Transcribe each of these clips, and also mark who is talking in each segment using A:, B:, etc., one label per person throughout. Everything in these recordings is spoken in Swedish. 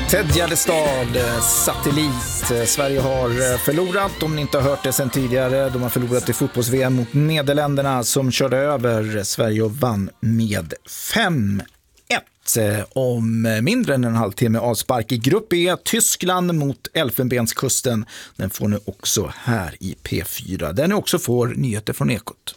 A: Ted Gärdestad, Satellit. Sverige har förlorat, om ni inte har hört det sedan tidigare. De har förlorat i fotbolls-VM mot Nederländerna som körde över Sverige och vann med 5-1. Om mindre än en halvtimme avspark i grupp E. Tyskland mot Elfenbenskusten. Den får ni också här i P4. Där ni också får nyheter från Ekot.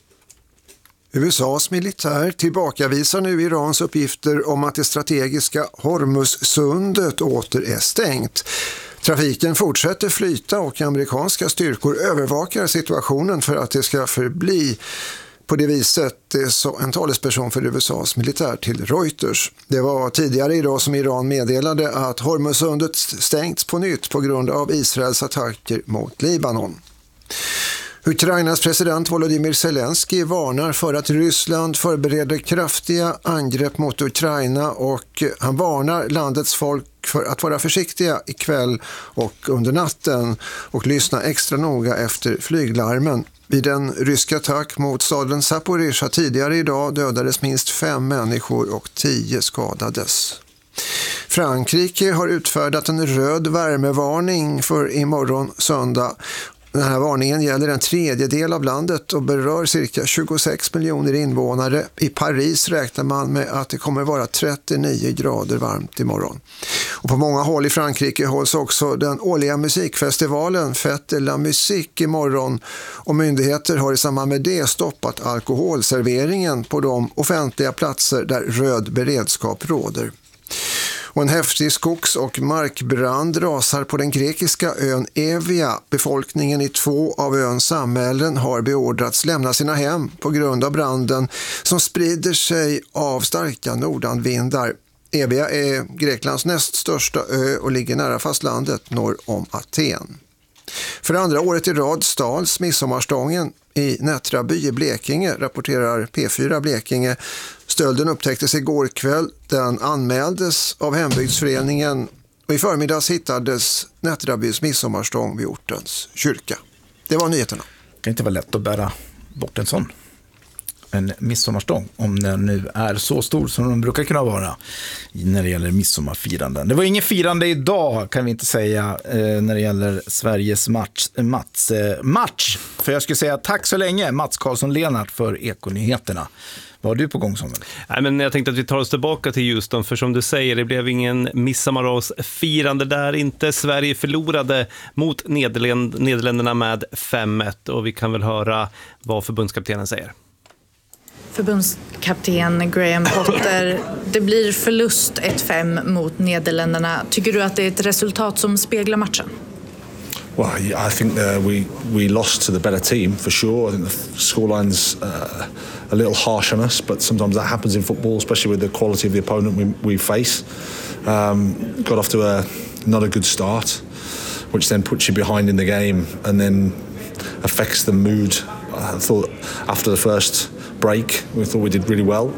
B: USAs militär tillbakavisar nu Irans uppgifter om att det strategiska Hormuzsundet åter är stängt. Trafiken fortsätter flyta och amerikanska styrkor övervakar situationen för att det ska förbli på det viset, det sa en talesperson för USAs militär till Reuters. Det var tidigare idag som Iran meddelade att Hormuzsundet stängts på nytt på grund av Israels attacker mot Libanon. Ukrainas president Volodymyr Zelensky varnar för att Ryssland förbereder kraftiga angrepp mot Ukraina och han varnar landets folk för att vara försiktiga ikväll och under natten och lyssna extra noga efter flyglarmen. Vid en rysk attack mot staden Zaporizjzja tidigare idag dödades minst 5 människor och 10 skadades. Frankrike har utfärdat en röd värmevarning för imorgon söndag. Den här varningen gäller en tredjedel av landet och berör cirka 26 miljoner invånare. I Paris räknar man med att det kommer vara 39 grader varmt imorgon. Och på många håll i Frankrike hålls också den årliga musikfestivalen Fête de la Musique imorgon. Och myndigheter har i samband med det stoppat alkoholserveringen på de offentliga platser där röd beredskap råder. Och en häftig skogs- och markbrand rasar på den grekiska ön Evia. Befolkningen i 2 av öns samhällen har beordrats lämna sina hem på grund av branden som sprider sig av starka nordanvindar. Evia är Greklands näst största ö och ligger nära fastlandet norr om Aten. För andra året i rad stals midsommarstången i Nättraby i Blekinge, rapporterar P4 Blekinge. Stölden upptäcktes igår kväll. Den anmäldes av hembygdsföreningen och i förmiddags hittades Nättrabys midsommarstång vid ortens kyrka. Det var nyheterna.
A: Det kan inte vara lätt att bära bort en midsommarstång om den nu är så stor som de brukar kunna vara när det gäller midsommarfiranden. Det var ingen firande idag kan vi inte säga när det gäller Sveriges match. För jag skulle säga tack så länge Mats Karlsson-Lenart för Ekonyheterna. Vad har du på gång som?
C: Nej, men jag tänkte att vi tar oss tillbaka till Houston, för som du säger, det blev ingen midsommarfirande där inte. Sverige förlorade mot Nederländerna med 5-1 och vi kan väl höra vad förbundskaptenen säger.
D: Förbundskapten Graham Potter, det blir förlust 1-5 mot Nederländerna. Tycker du att det är ett resultat som speglar matchen?
E: Well, I think we lost to the better team for sure. I think the scoreline's a little harsh on us, but sometimes that happens in football, especially with the quality of the opponent we face. Got off to not a good start, which then puts you behind in the game and then affects the mood. I thought after the first break, we thought we did really well.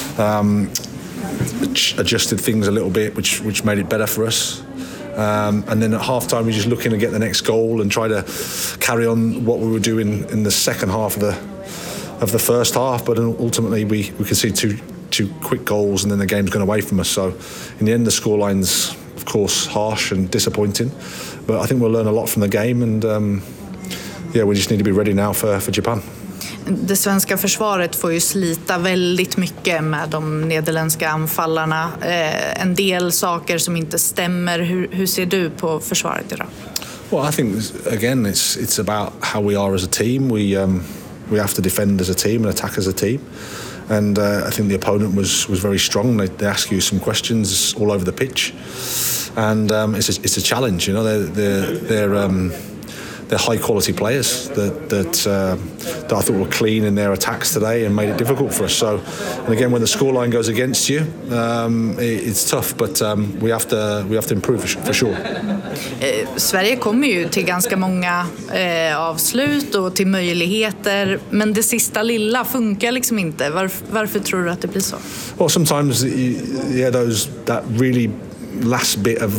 E: Adjusted things a little bit, which made it better for us. And then at half-time, we're just looking to get the next goal and try to carry on what we were doing in the second half of the first half. But ultimately, we could see two quick goals, and then the game's gone away from us. So in the end, the scoreline's, of course, harsh and disappointing. But I think we'll learn a lot from the game, and we just need to be ready now for Japan.
D: Det svenska försvaret får ju slita väldigt mycket med de nederländska anfallarna. En del saker som inte stämmer. Hur ser du på försvaret idag?
E: Well, I think again it's about how we are as a team. We have to defend as a team and attack as a team. And I think the opponent was very strong. They ask you some questions all over the pitch, and it's a challenge. You know, they're high quality players that I thought were clean in their attacks today and made it difficult for us. So, and again, when the scoreline goes against you, it's tough, but we have to improve for sure.
D: Sverige kommer ju till ganska månがavslut och till möjligheter, men det sista lilla funkar liksom inte. Varför tror du att det blir så?
E: Well, sometimes that really last bit of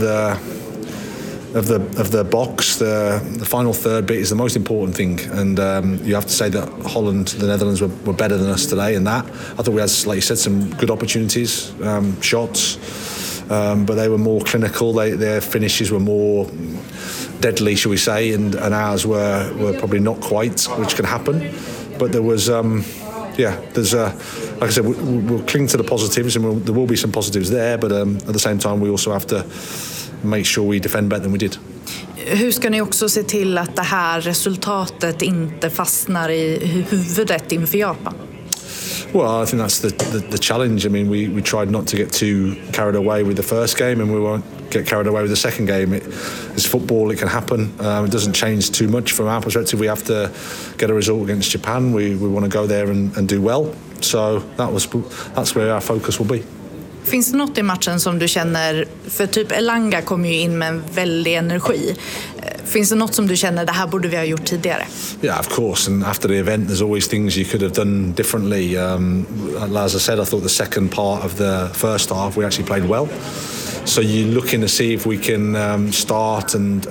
E: the box, the final third bit is the most important thing, and you have to say that the Netherlands were better than us today in that. I thought we had, like you said, some good opportunities, shots, but they were more clinical. Their finishes were more deadly, shall we say, and ours were probably not quite, which can happen. But there was, there's like I said, we'll cling to the positives, and there will be some positives there. But at the same time, we also have to make sure we defend better than we did.
D: Hur ska ni också se till att det här resultatet inte fastnar i huvudet inför Japan?
E: Well, I think that's the challenge. I mean, we tried not to get too carried away with the first game, and we won't get carried away with the second game. It's football; it can happen. It doesn't change too much from our perspective. We have to get a result against Japan. We want to go there and do well. So that's where our focus will be.
D: Finns det något i matchen som du känner, för typ Elanga kom ju in med en väldig energi. Finns det något som du känner, det här borde vi ha gjort tidigare?
E: Yeah, of course. And after the event, there's always things you could have done differently. As I said, I thought the second part of the first half, we actually played well. So you're looking to see if we can start and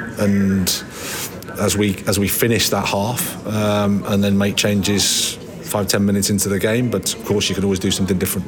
E: as we finish that half and then make changes 5-10 minutes into the game. But of course, you can always do something different.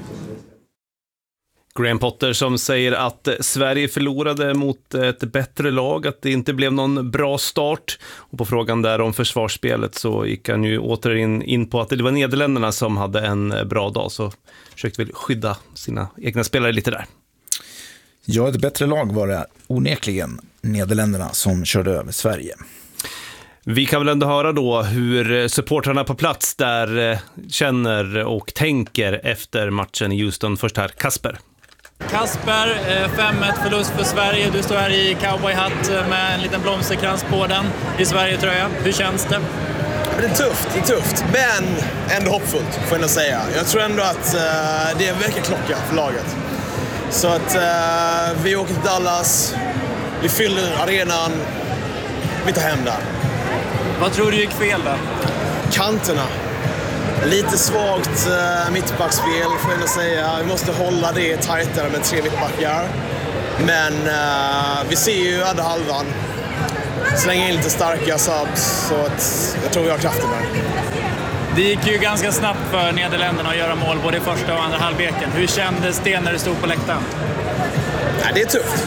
C: Graham Potter som säger att Sverige förlorade mot ett bättre lag, att det inte blev någon bra start. Och på frågan där om försvarsspelet så gick han ju återigen in på att det var Nederländerna som hade en bra dag, så försökte väl skydda sina egna spelare lite där.
A: Ja, ett bättre lag var det onekligen Nederländerna som körde över Sverige.
C: Vi kan väl ändå höra då hur supportrarna på plats där känner och tänker efter matchen i Houston. Först här, Kasper.
F: Kasper, 5-1 förlust för Sverige. Du står här i cowboyhatt med en liten blomsterkrans på den i Sverige-tröja. Hur känns det?
G: Det är tufft, men ändå hoppfullt får jag ändå säga. Jag tror ändå att det är en väckarklocka för laget. Så att vi åker till Dallas, vi fyller arenan, vi tar hem där.
F: Vad tror du gick fel då?
G: Kanterna. Lite svagt mittbackspel får jag ändå säga. Vi måste hålla det tajtare med 3 mittbackar. Men vi ser ju andra halvan. Slänga in lite starka subs, så att jag tror vi har kraften där.
F: Det gick ju ganska snabbt för Nederländerna att göra mål både i första och andra halvleken. Hur kändes det när du stod på läktaren?
G: Ja, det är tufft.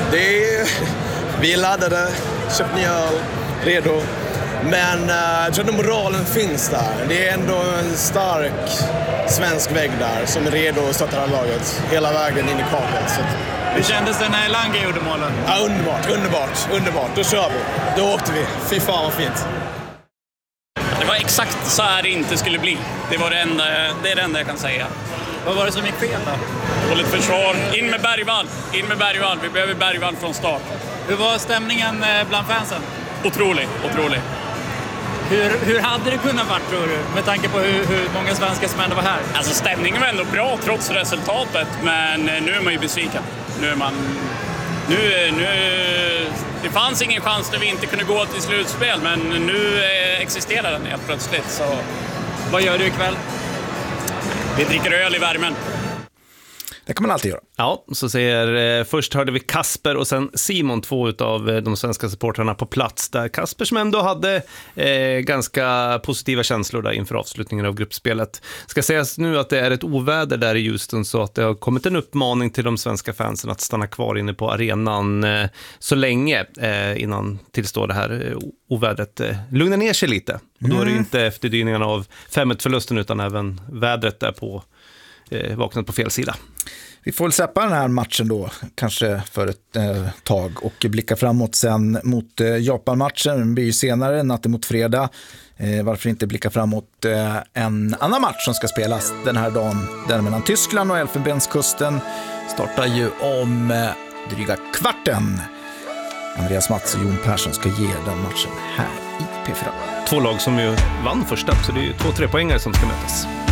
G: Vi är laddade, köpt ny öl, redo. Men jag tror att moralen finns där. Det är ändå en stark svensk vägg där som är redo att stötta det här laget hela vägen in i kaklet.
F: Hur kändes det när Elanga gjorde målen?
G: Ja, underbart. Då kör vi. Då åkte vi. Fy fan vad fint.
H: Det var exakt så här det inte skulle bli. Det är det enda jag kan säga.
F: Vad var det som gick fel då?
H: Dåligt försvar. In med Bergvall. Vi behöver Bergvall från start.
F: Hur var stämningen bland fansen?
H: Otrolig.
F: Hur hade det kunnat vara, tror du? Med tanke på hur många svenskar som ändå var här.
H: Alltså stämningen var ändå bra trots resultatet. Men nu är man ju besviken. Det fanns ingen chans där vi inte kunde gå till slutspel. Men nu existerar den helt plötsligt. Så.
F: Vad gör du ikväll?
H: Vi dricker öl i värmen.
A: Det kan man alltid göra.
C: Ja, så säger, först hörde vi Kasper och sen Simon, 2 av de svenska supportrarna på plats där. Kasper som ändå hade ganska positiva känslor där inför avslutningen av gruppspelet. Ska sägas nu att det är ett oväder där i Houston, så att det har kommit en uppmaning till de svenska fansen att stanna kvar inne på arenan så länge innan tillstår det här ovädret lugnar ner sig lite. Och då är det inte efterdyningarna av 5-1-förlusten utan även vädret där på vaknat på fel sida.
A: Vi får väl släppa den här matchen då, kanske för ett tag, och blicka framåt sen mot Japan-matchen. Den blir ju senare, natten mot fredag. Varför inte blicka framåt en annan match som ska spelas den här dagen. Den mellan Tyskland och Elfenbenskusten startar ju om dryga kvarten. Andreas Mats och Jon Persson ska ge den matchen här i P4.
C: 2 lag som ju vann första, så det är ju 2 3-poängare som ska mötas.